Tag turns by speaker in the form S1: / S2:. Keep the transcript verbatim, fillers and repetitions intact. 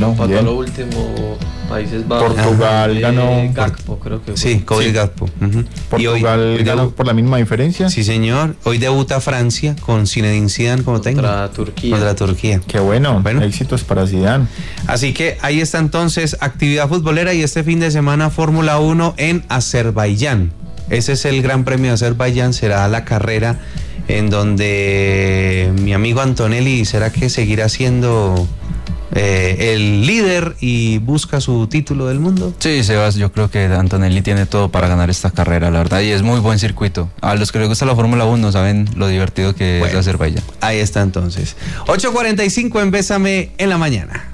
S1: Bueno,
S2: empató
S1: bien.
S2: a lo último, Países Bajos.
S1: Portugal
S2: eh,
S1: ganó-
S2: Gakpo, creo que fue.
S3: Sí, Cody
S1: Sí.
S3: Gakpo. Ujú. Y hoy,
S1: Portugal
S3: hoy
S1: ganó
S3: debu-
S1: por la misma diferencia.
S3: Sí, señor. Hoy debuta Francia con Zinedine Zidane como técnico.
S2: Contra Turquía.
S3: Contra Turquía.
S1: Qué bueno,
S3: Bueno.
S1: éxitos para Zidane.
S3: Así que ahí está entonces actividad futbolera y este fin de semana Fórmula uno en Azerbaiyán. Ese es el Gran Premio de Azerbaiyán, será la carrera en donde mi amigo Antonelli será que seguirá siendo eh, el líder y busca su título del mundo.
S4: Sí, Sebas, yo creo que Antonelli tiene todo para ganar esta carrera, la verdad, y es muy buen circuito. A los que les gusta la Fórmula uno saben lo divertido que
S3: Bueno.
S4: es Azerbaiyán.
S3: Ahí está entonces. ocho cuarenta y cinco en Bésame en la mañana.